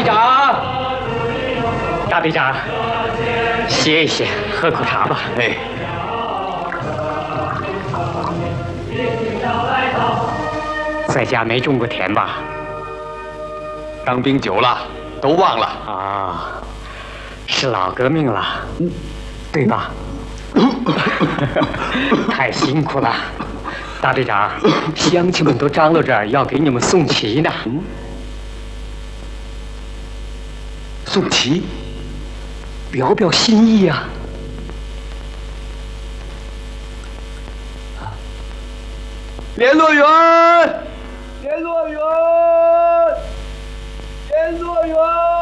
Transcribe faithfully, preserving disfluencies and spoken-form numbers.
队长，大队长，歇一歇，喝口茶吧。 哎。 在家没种过田吧？ 当兵久了，都忘了啊。是老革命了，嗯，对吧？太辛苦了，大队长，乡亲们都张罗着要给你们送旗呢。嗯， 送旗， 表表心意呀。 联络员，联络员，联络员。